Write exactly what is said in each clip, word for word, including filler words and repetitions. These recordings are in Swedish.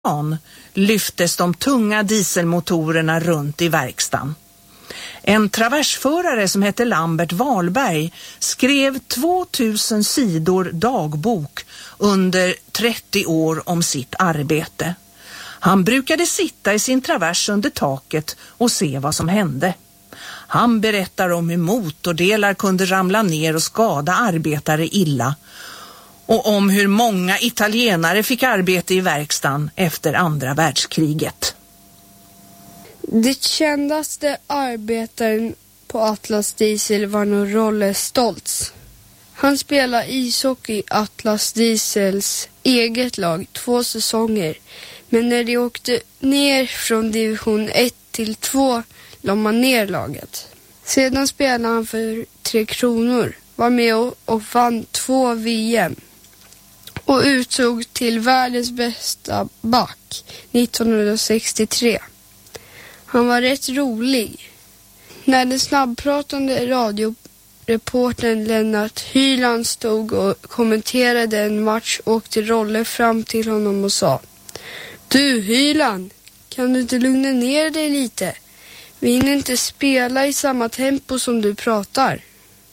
lyftes de tunga dieselmotorerna runt i verkstaden. En traversförare som hette Lambert Wahlberg skrev tvåtusen sidor dagbok under trettio år om sitt arbete. Han brukade sitta i sin travers under taket och se vad som hände. Han berättar om hur motordelar kunde ramla ner och skada arbetare illa, och om hur många italienare fick arbete i verkstaden efter andra världskriget. Det kändaste arbetaren på Atlas Diesel var nog Rolle Stoltz. Han spelade ishockey i Atlas Diesels eget lag två säsonger. Men när de åkte ner från division ett till två la man ner laget. Sedan spelade han för Tre Kronor, var med och, och vann två V M. Och utsåg till världens bästa back nittonhundrasextiotre. Han var rätt rolig. När den snabbpratande radioreportern Lennart Hyland stod och kommenterade en match åkte Rolle fram till honom och sa: Du Hyland, kan du inte lugna ner dig lite? Vi hinner inte spela i samma tempo som du pratar.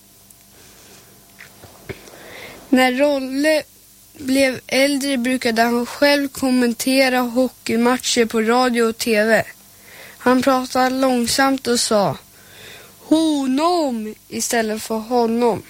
När Rolle blev äldre brukade han själv kommentera hockeymatcher på radio och tv. Han pratade långsamt och sa honom istället för honom.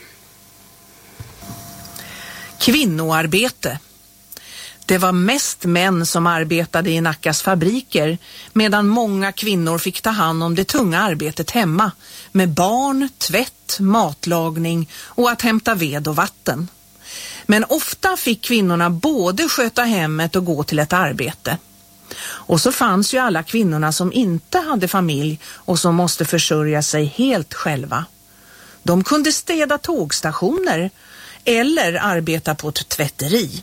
Kvinnoarbete. Det var mest män som arbetade i Nackas fabriker, medan många kvinnor fick ta hand om det tunga arbetet hemma med barn, tvätt, matlagning och att hämta ved och vatten. Men ofta fick kvinnorna både sköta hemmet och gå till ett arbete. Och så fanns ju alla kvinnorna som inte hade familj och som måste försörja sig helt själva. De kunde städa tågstationer eller arbeta på ett tvätteri.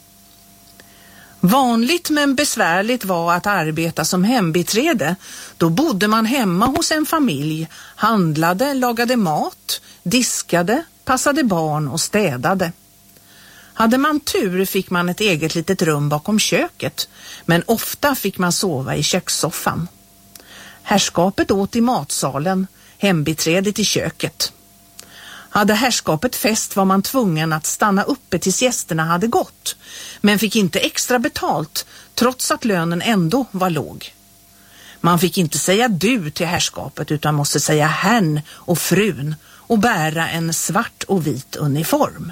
Vanligt men besvärligt var att arbeta som hembiträde. Då bodde man hemma hos en familj, handlade, lagade mat, diskade, passade barn och städade. Hade man tur fick man ett eget litet rum bakom köket, men ofta fick man sova i kökssoffan. Herrskapet åt i matsalen, hembiträdet i köket. Hade herrskapet fest var man tvungen att stanna uppe tills gästerna hade gått, men fick inte extra betalt trots att lönen ändå var låg. Man fick inte säga du till herrskapet utan måste säga herrn och frun och bära en svart och vit uniform.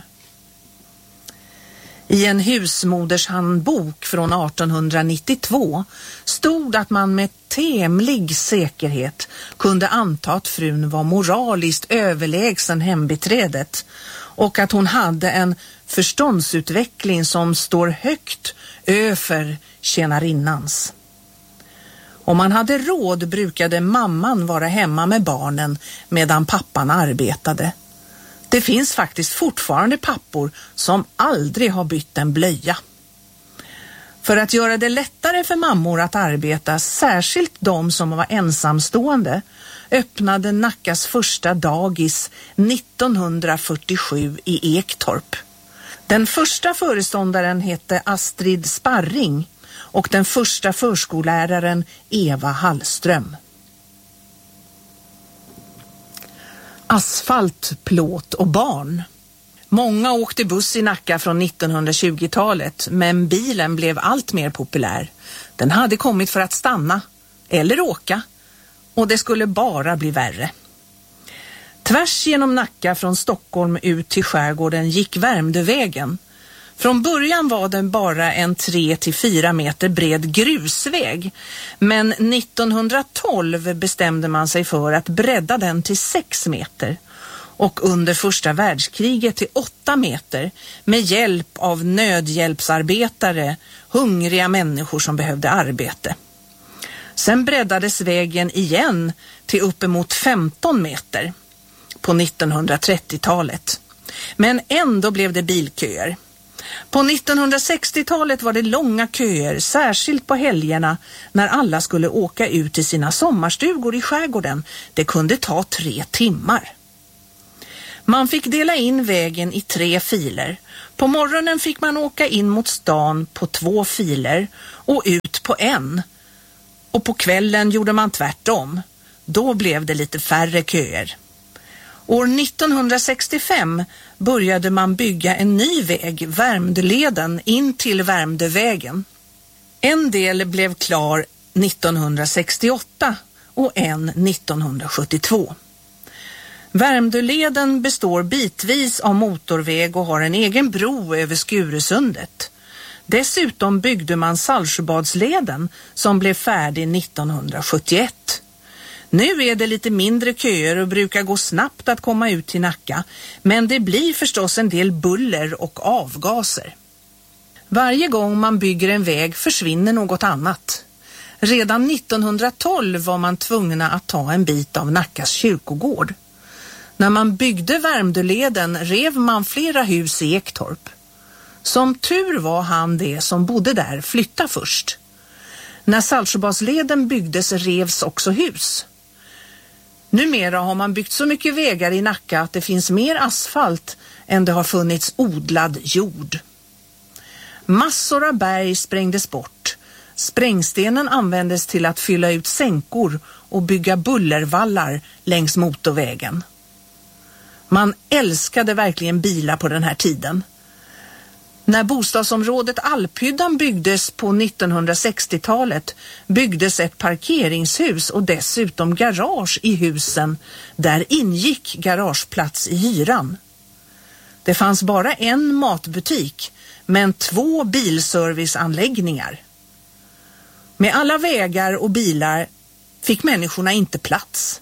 I en husmodershandbok från artonhundranittiotvå stod att man med tämlig säkerhet kunde anta att frun var moraliskt överlägsen hembiträdet och att hon hade en förståndsutveckling som står högt över tjänarinnans. Om man hade råd brukade mamman vara hemma med barnen medan pappan arbetade. Det finns faktiskt fortfarande pappor som aldrig har bytt en blöja. För att göra det lättare för mammor att arbeta, särskilt de som var ensamstående, öppnade Nackas första dagis nittonhundrafyrtiosju i Ektorp. Den första föreståndaren hette Astrid Sparring och den första förskolläraren Eva Hallström. Asfalt, plåt och barn. Många åkte buss i Nacka från nittonhundratjugotalet, men bilen blev allt mer populär. Den hade kommit för att stanna, eller åka, och det skulle bara bli värre. Tvärs genom Nacka från Stockholm ut till skärgården gick Värmdövägen. Från början var den bara en tre till fyra meter bred grusväg, men nittonhundratolv bestämde man sig för att bredda den till sex meter och under första världskriget till åtta meter med hjälp av nödhjälpsarbetare, hungriga människor som behövde arbete. Sen breddades vägen igen till uppemot femton meter på nittonhundratrettiotalet, men ändå blev det bilköer. På nittonhundrasextiotalet var det långa köer, särskilt på helgerna när alla skulle åka ut till sina sommarstugor i skärgården. Det kunde ta tre timmar. Man fick dela in vägen i tre filer. På morgonen fick man åka in mot stan på två filer och ut på en. Och på kvällen gjorde man tvärtom. Då blev det lite färre köer. År nittonhundrasextiofem började man bygga en ny väg, Värmdöleden, in till Värmdövägen. En del blev klar nittonhundrasextioåtta och en nittonhundrasjuttiotvå. Värmdöleden består bitvis av motorväg och har en egen bro över Skuresundet. Dessutom byggde man Saltsjöbadsleden som blev färdig nittonhundrasjuttioett. Nu är det lite mindre köer och brukar gå snabbt att komma ut till Nacka, men det blir förstås en del buller och avgaser. Varje gång man bygger en väg försvinner något annat. Redan nittonhundratolv var man tvungna att ta en bit av Nackas kyrkogård. När man byggde Värmdöleden rev man flera hus i Ektorp. Som tur var han det som bodde där flytta först. När Saltsjöbadsleden byggdes revs också hus. Numera har man byggt så mycket vägar i Nacka att det finns mer asfalt än det har funnits odlad jord. Massor av berg sprängdes bort. Sprängstenen användes till att fylla ut sänkor och bygga bullervallar längs motorvägen. Man älskade verkligen bilar på den här tiden. När bostadsområdet Alphyddan byggdes på nittonhundrasextiotalet byggdes ett parkeringshus och dessutom garage i husen. Där ingick garageplats i hyran. Det fanns bara en matbutik men två bilserviceanläggningar. Med alla vägar och bilar fick människorna inte plats.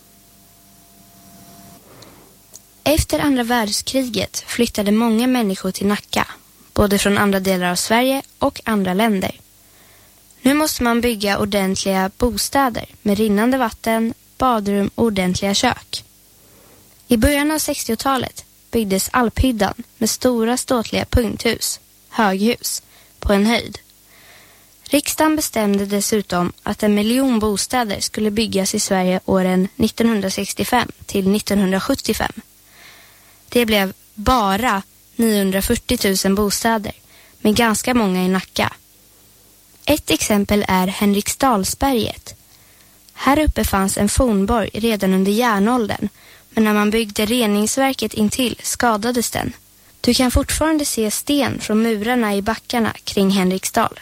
Efter andra världskriget flyttade många människor till Nacka, både från andra delar av Sverige och andra länder. Nu måste man bygga ordentliga bostäder med rinnande vatten, badrum och ordentliga kök. I början av sextiotalet byggdes Alphyddan med stora ståtliga punkthus, höghus, på en höjd. Riksdagen bestämde dessutom att en miljon bostäder skulle byggas i Sverige åren nittonhundrasextiofem till nittonhundrasjuttiofem. Det blev bara niohundrafyrtio tusen bostäder, med ganska många i Nacka. Ett exempel är Henriksdalsberget. Här uppe fanns en fornborg redan under järnåldern, men när man byggde reningsverket intill skadades den. Du kan fortfarande se sten från murarna i backarna kring Henriksdal.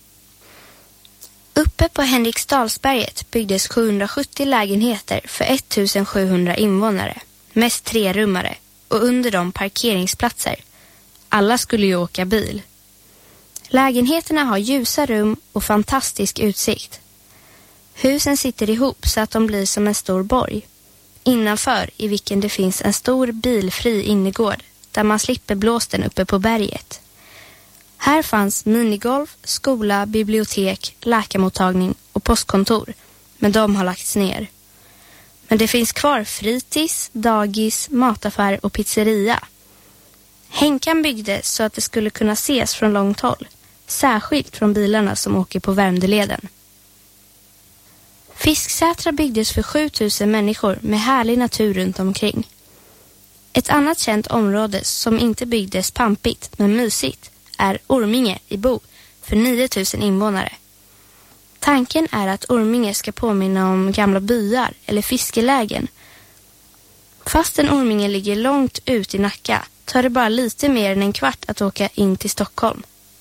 Uppe på Henriksdalsberget byggdes sjuhundrasjuttio lägenheter för ettusensjuhundra invånare, mest trerummare, och under dem parkeringsplatser. Alla skulle ju åka bil. Lägenheterna har ljusa rum och fantastisk utsikt. Husen sitter ihop så att de blir som en stor borg. Innanför i vilken det finns en stor bilfri innergård där man slipper blåsten uppe på berget. Här fanns minigolf, skola, bibliotek, läkarmottagning och postkontor, men de har lagts ner. Men det finns kvar fritids, dagis, mataffär och pizzeria. Henkan byggde så att det skulle kunna ses från långt håll, särskilt från bilarna som åker på Värmdöleden. Fisksätra byggdes för sjutusen människor med härlig natur runt omkring. Ett annat känt område som inte byggdes pampigt men mysigt är Orminge i Bo för nio tusen invånare. Tanken är att Orminge ska påminna om gamla byar eller fiskelägen. Fastän Orminge ligger långt ut i Nacka tar det bara lite mer än en kvart att åka in till Stockholm.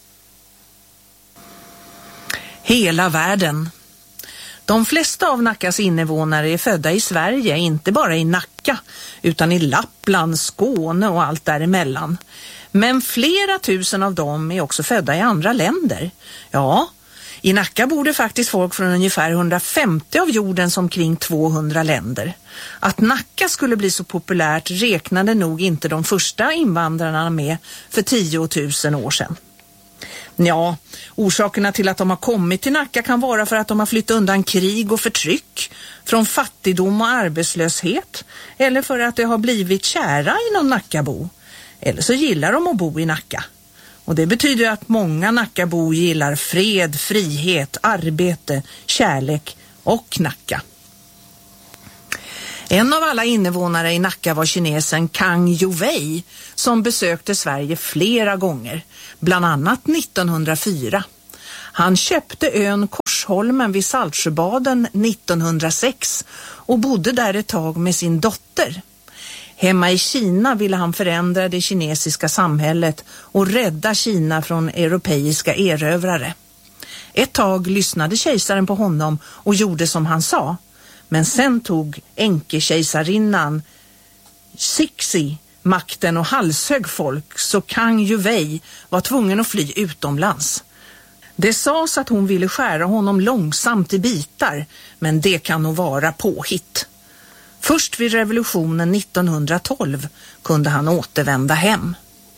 Hela världen. De flesta av Nackas invånare är födda i Sverige, inte bara i Nacka, utan i Lappland, Skåne och allt däremellan. Men flera tusen av dem är också födda i andra länder. Ja, i Nacka bor det faktiskt folk från ungefär hundrafemtio av jordens omkring tvåhundra länder. Att Nacka skulle bli så populärt räknade nog inte de första invandrarna med för tiotusen år sedan. Ja, orsakerna till att de har kommit till Nacka kan vara för att de har flyttat undan krig och förtryck, från fattigdom och arbetslöshet, eller för att de har blivit kära i någon Nackabo. Eller så gillar de att bo i Nacka. Och det betyder att många Nackabo gillar fred, frihet, arbete, kärlek och Nacka. En av alla invånare i Nacka var kinesen Kang Youwei som besökte Sverige flera gånger, bland annat nittonhundrafyra. Han köpte ön Korsholmen vid Saltsjöbaden nittonhundrasex och bodde där ett tag med sin dotter. Hemma i Kina ville han förändra det kinesiska samhället och rädda Kina från europeiska erövrare. Ett tag lyssnade kejsaren på honom och gjorde som han sa. Men sen tog enkekejsarinnan Cixi makten och halshögg folk, så Kang Youwei var tvungen att fly utomlands. Det sades att hon ville skära honom långsamt i bitar, men det kan nog vara påhitt. Först vid revolutionen nittonhundratolv kunde han återvända hem.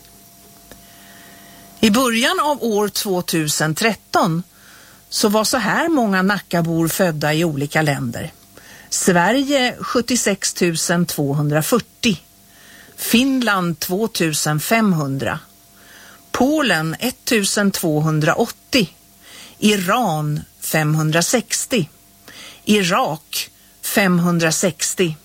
I början av år tjugotretton så var så här många Nackabor födda i olika länder. Sverige sjuttiosex tusen tvåhundrafyrtio, Finland två tusen femhundra, Polen ett tusen tvåhundraåttio, Iran femhundrasextio, Irak femhundrasextio,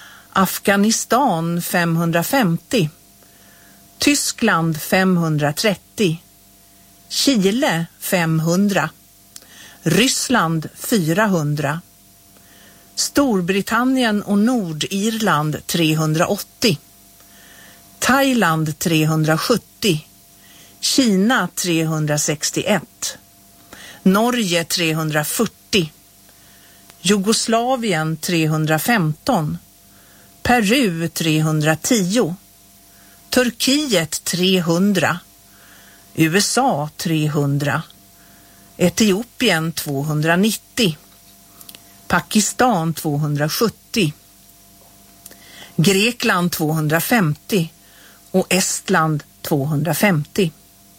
Afghanistan femhundrafemtio, Tyskland femhundratrettio, Chile femhundra, Ryssland fyrahundra, Storbritannien och Nordirland trehundraåttio, Thailand trehundrasjuttio, Kina trehundrasextioett, Norge trehundrafyrtio, Jugoslavien trehundrafemton, Peru trehundratio, Turkiet trehundra, U S A trehundra, Etiopien tvåhundranittio, Pakistan tvåhundrasjuttio, Grekland tvåhundrafemtio och Estland tvåhundrafemtio.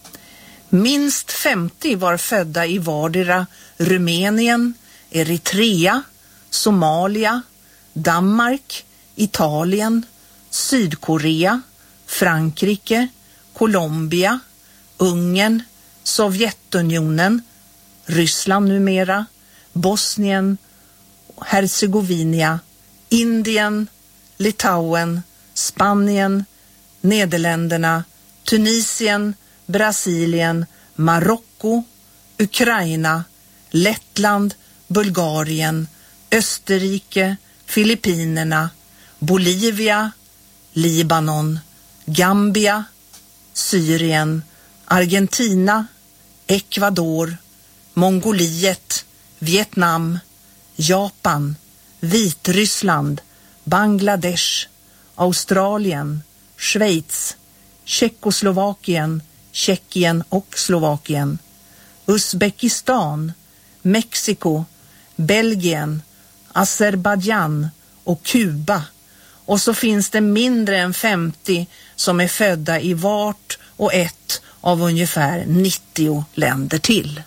Minst femtio var födda i vardera Rumänien, Eritrea, Somalia, Danmark, Italien, Sydkorea, Frankrike, Colombia, Ungern, Sovjetunionen, Ryssland numera, Bosnien, Herzegovina, Indien, Litauen, Spanien, Nederländerna, Tunisien, Brasilien, Marocko, Ukraina, Lettland, Bulgarien, Österrike, Filippinerna, Bolivia, Libanon, Gambia, Syrien, Argentina, Ecuador, Mongoliet, Vietnam, Japan, Vitryssland, Bangladesh, Australien, Schweiz, Tjeckoslovakien, Tjeckien och Slovakien, Uzbekistan, Mexiko, Belgien, Azerbaijan och Kuba. Och så finns det mindre än femtio som är födda i vart och ett av ungefär nittio länder till.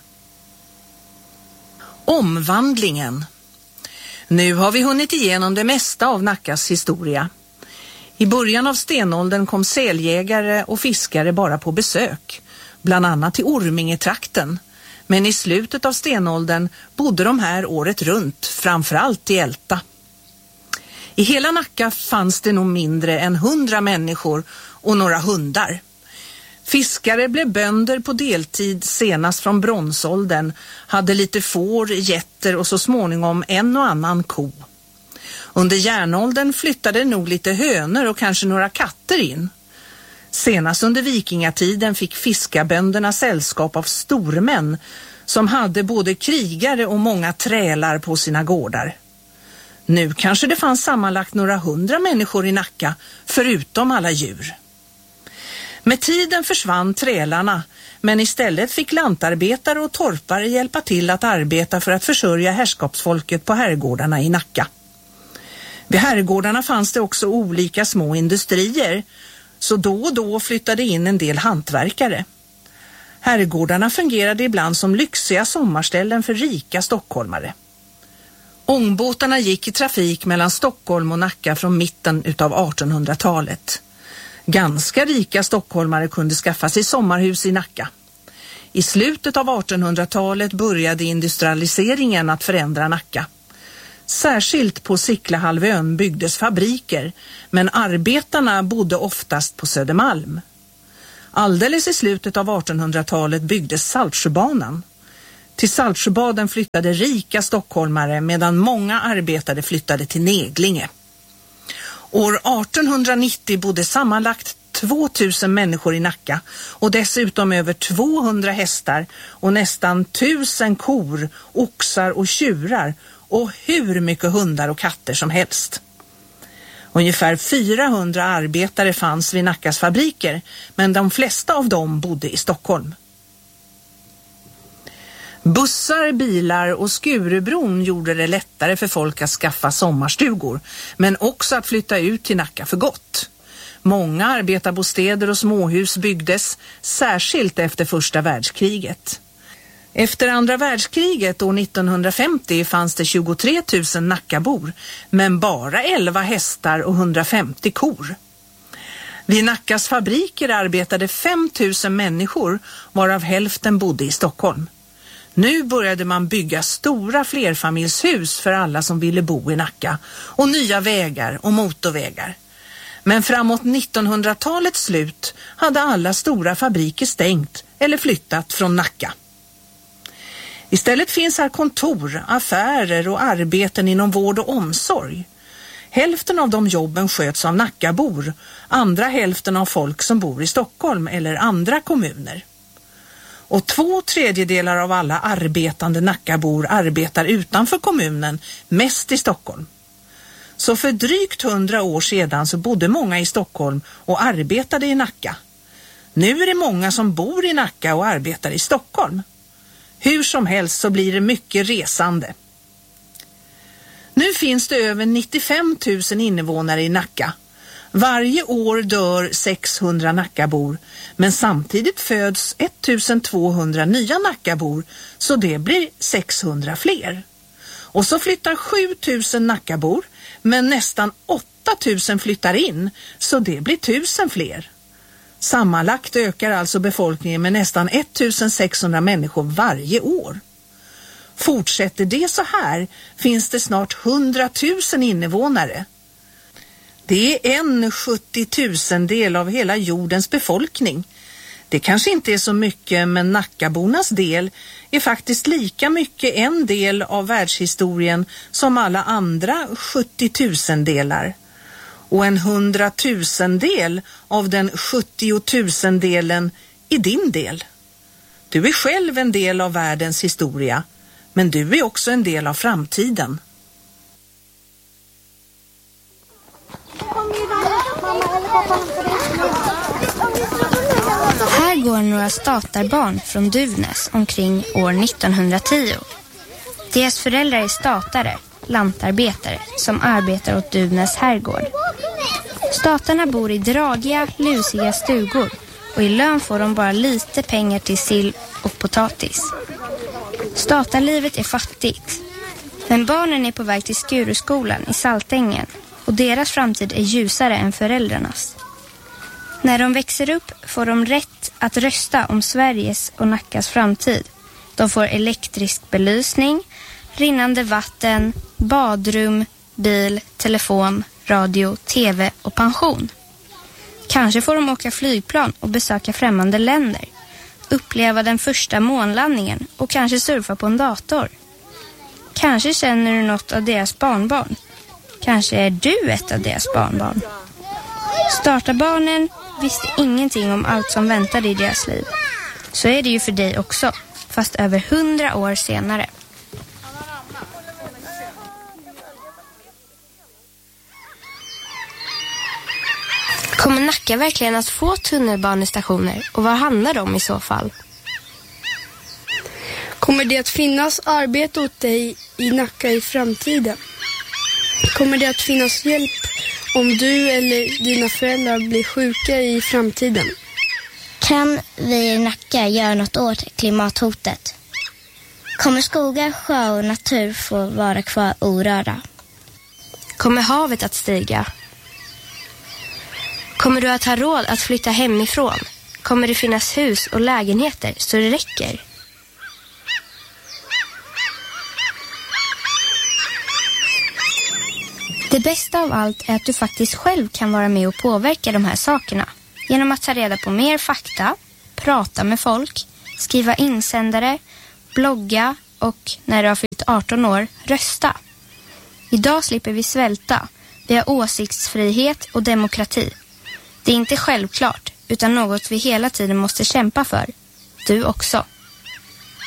Omvandlingen. Nu har vi hunnit igenom det mesta av Nackas historia. I början av stenåldern kom säljägare och fiskare bara på besök, bland annat till Ormingetrakten. Men i slutet av stenåldern bodde de här året runt, framförallt i Älta. I hela Nacka fanns det nog mindre än hundra människor och några hundar. Fiskare blev bönder på deltid senast från bronsåldern, hade lite får, getter och så småningom en och annan ko. Under järnåldern flyttade nog lite hönor och kanske några katter in. Senast under vikingatiden fick fiskarbönderna sällskap av stormän som hade både krigare och många trälar på sina gårdar. Nu kanske det fanns sammanlagt några hundra människor i Nacka, förutom alla djur. Med tiden försvann trälarna, men istället fick lantarbetare och torpare hjälpa till att arbeta för att försörja herrskapsfolket på herrgårdarna i Nacka. Vid herrgårdarna fanns det också olika små industrier, så då och då flyttade in en del hantverkare. Herrgårdarna fungerade ibland som lyxiga sommarställen för rika stockholmare. Ångbåtarna gick i trafik mellan Stockholm och Nacka från mitten utav artonhundratalet. Ganska rika stockholmare kunde skaffa sig sommarhus i Nacka. I slutet av artonhundratalet började industrialiseringen att förändra Nacka. Särskilt på Sicklehalvön byggdes fabriker, men arbetarna bodde oftast på Södermalm. Alldeles i slutet av artonhundratalet byggdes Saltsjöbanan. Till Saltsjöbaden flyttade rika stockholmare medan många arbetare flyttade till Neglinge. År artonhundranittio bodde sammanlagt tvåtusen människor i Nacka och dessutom över tvåhundra hästar och nästan tusen kor, oxar och tjurar och hur mycket hundar och katter som helst. Ungefär fyrahundra arbetare fanns vid Nackas fabriker, men de flesta av dem bodde i Stockholm. Bussar, bilar och Skurubron gjorde det lättare för folk att skaffa sommarstugor, men också att flytta ut till Nacka för gott. Många arbetarbostäder och småhus byggdes, särskilt efter första världskriget. Efter andra världskriget år nittonhundrafemtio fanns det tjugotre tusen Nackabor, men bara elva hästar och hundrafemtio kor. Vid Nackas fabriker arbetade fem tusen människor, varav hälften bodde i Stockholm. Nu började man bygga stora flerfamiljshus för alla som ville bo i Nacka och nya vägar och motorvägar. Men framåt nittonhundratalets slut hade alla stora fabriker stängt eller flyttat från Nacka. Istället finns här kontor, affärer och arbeten inom vård och omsorg. Hälften av de jobben sköts av Nackabor, andra hälften av folk som bor i Stockholm eller andra kommuner. Och två tredjedelar av alla arbetande Nackabor arbetar utanför kommunen, mest i Stockholm. Så för drygt hundra år sedan så bodde många i Stockholm och arbetade i Nacka. Nu är det många som bor i Nacka och arbetar i Stockholm. Hur som helst så blir det mycket resande. Nu finns det över nittiofem tusen invånare i Nacka. Varje år dör sexhundra Nackabor, men samtidigt föds ettusentvåhundra nya Nackabor, så det blir sexhundra fler. Och så flyttar sjutusen Nackabor, men nästan åtta tusen flyttar in, så det blir tusen fler. Sammanlagt ökar alltså befolkningen med nästan ettusensexhundra människor varje år. Fortsätter det så här finns det snart hundratusen invånare. Det är en sjuttiotusendel av hela jordens befolkning. Det kanske inte är så mycket, men Nackabornas del är faktiskt lika mycket en del av världshistorien som alla andra sjuttiotusendelar. Och en hundratusendel av den sjuttiotusendelen är din del. Du är själv en del av världens historia, men du är också en del av framtiden. Här går några statarbarn från Duvnäs omkring år nittonhundratio. Deras föräldrar är statare, lantarbetare, som arbetar åt Duvnäs herrgård. Statarna bor i dragiga, lusiga stugor och i lön får de bara lite pengar till sill och potatis. Statarlivet är fattigt. Men barnen är på väg till Skuruskolan i Saltängen och deras framtid är ljusare än föräldrarnas. När de växer upp får de rätt att rösta om Sveriges och Nackas framtid. De får elektrisk belysning, rinnande vatten, badrum, bil, telefon, radio, tv och pension. Kanske får de åka flygplan och besöka främmande länder, uppleva den första månlandningen och kanske surfa på en dator. Kanske känner du något av deras barnbarn. Kanske är du ett av deras barnbarn. Startarbarnen visste ingenting om allt som väntade i deras liv. Så är det ju för dig också, fast över hundra år senare. Kommer Nacka verkligen att få tunnelbanestationer och vad handlar det om i så fall? Kommer det att finnas arbete åt dig i Nacka i framtiden? Kommer det att finnas hjälp om du eller dina föräldrar blir sjuka i framtiden? Kan vi i Nacka göra något åt klimathotet? Kommer skogar, sjö och natur få vara kvar orörda? Kommer havet att stiga? Kommer du att ha råd att flytta hemifrån? Kommer det finnas hus och lägenheter så det räcker? Det bästa av allt är att du faktiskt själv kan vara med och påverka de här sakerna. Genom att ta reda på mer fakta, prata med folk, skriva insändare, blogga och när du har fyllt arton år, rösta. Idag slipper vi svälta. Vi har åsiktsfrihet och demokrati. Det är inte självklart, utan något vi hela tiden måste kämpa för. Du också.